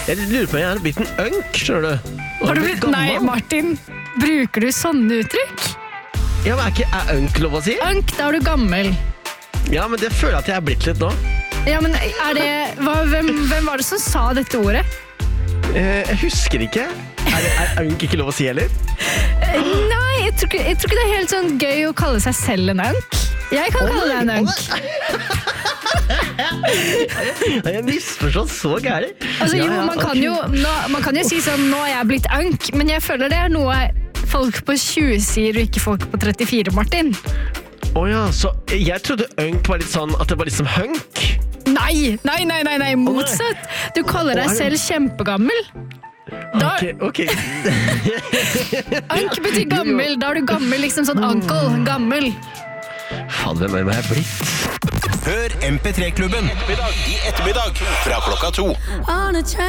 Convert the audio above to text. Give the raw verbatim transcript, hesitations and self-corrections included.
Jeg lurer på om jeg har blitt en unk, skjønner du? Og Har du blitt blitt... Nei, gammel. Martin. Bruker du sånne uttrykk? Ja, men er ikke er unk lov å si? Unk, da er du gammel. Ja, men det føler jeg at jeg er blitt litt nå. Ja, men er det... Hva, hvem, hvem var det som sa dette ordet? Eh, jeg husker ikke. Er, det- er unk ikke lov å si heller? Eh, Nei, jeg tror, ikke, jeg tror ikke det er helt sånn gøy å kalle seg selv en unk. Jeg kan kalle deg en unk. Har jeg misforstått så gærent? Altså, Ja, jo, ja, man kan ok. jo, nå, man kan jo si sånn, nå er jeg blitt unk, men jeg føler det er noe folk på tjue sier, og ikke folk på trettifire, Martin. Åja, så jeg trodde unk var litt sånn at det var litt som hunk. Nei, nei, nei, nei, nei, motsatt. Du kaller deg Å, er det- selv kjempegammel. Da, Ok, ok. unk betyr gammel, da er du gammel, liksom sånn uncle, gammel. Faen, hvem er jeg blitt? Hør M P tre-klubben i ettermiddag fra klokka to.